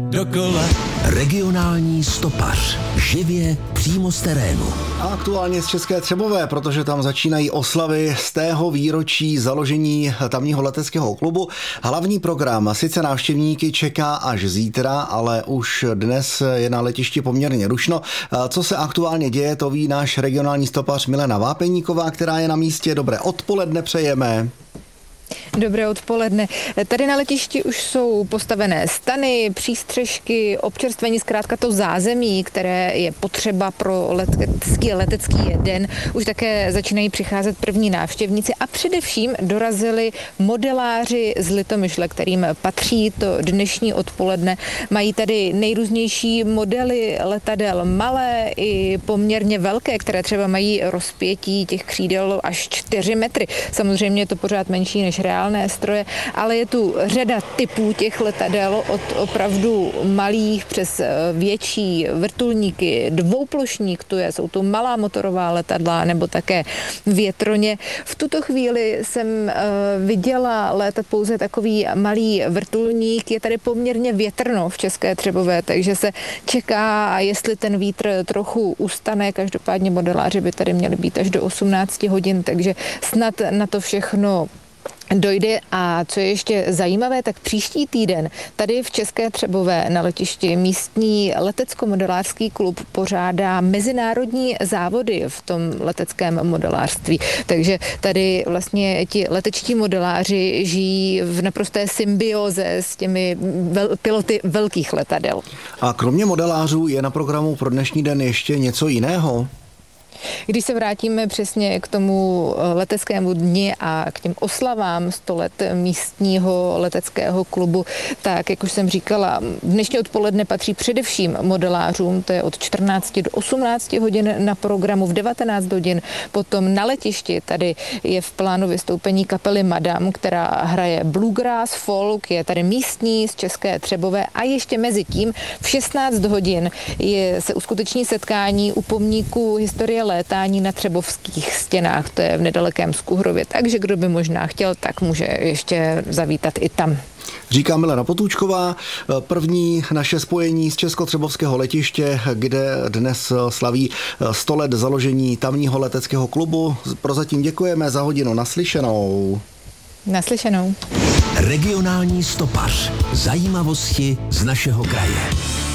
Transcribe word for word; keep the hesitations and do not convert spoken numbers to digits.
dokola. Regionální stopař. Živě přímo z terénu. A aktuálně z České Třebové, protože tam začínají oslavy z tého výročí založení tamního leteckého klubu. Hlavní program sice návštěvníky čeká až zítra, ale už dnes je na letišti poměrně rušno. Co se aktuálně děje, to ví náš regionální stopař Milena Vápeníková, která je na místě. Dobré odpoledne přejeme. Dobré odpoledne. Tady na letišti už jsou postavené stany, přístřešky, občerstvení, zkrátka to zázemí, které je potřeba pro letecký letecký den. Už také začínají přicházet první návštěvníci a především dorazili modeláři z Litomyšle, kterým patří to dnešní odpoledne. Mají tady nejrůznější modely letadel, malé i poměrně velké, které třeba mají rozpětí těch křídel až čtyři metry. Samozřejmě je to pořád menší než reálné stroje, ale je tu řada typů těch letadel od opravdu malých přes větší vrtulníky, dvouplošník tu je, jsou tu malá motorová letadla nebo také větroně. V tuto chvíli jsem viděla létat pouze takový malý vrtulník, je tady poměrně větrno v České Třebové, takže se čeká, jestli ten vítr trochu ustane, každopádně modeláři by tady měli být až do osmnácti hodin, takže snad na to všechno dojde. A co je ještě zajímavé, tak příští týden tady v České Třebové na letišti místní letecko-modelářský klub pořádá mezinárodní závody v tom leteckém modelářství. Takže tady vlastně ti letečtí modeláři žijí v naprosté symbioze s těmi vel- piloty velkých letadel. A kromě modelářů je na programu pro dnešní den ještě něco jiného? Když se vrátíme přesně k tomu leteckému dni a k těm oslavám sto let místního leteckého klubu, tak, jak už jsem říkala, dnešní odpoledne patří především modelářům, to je od čtrnácti do osmnácti hodin na programu, v devatenáct hodin potom na letišti. Tady je v plánu vystoupení kapely Madame, která hraje bluegrass, folk, je tady místní z České Třebové a ještě mezi tím v šestnáct hodin je, se uskuteční setkání u pomníku historie létání na Třebovských stěnách, to je v nedalekém Skuhrově, takže kdo by možná chtěl, tak může ještě zavítat i tam. Říká Milena Potůčková, první naše spojení z Českotřebovského letiště, kde dnes slaví sto let založení tamního leteckého klubu. Prozatím děkujeme, za hodinu naslyšenou. Naslyšenou. Regionální stopař. Zajímavosti z našeho kraje.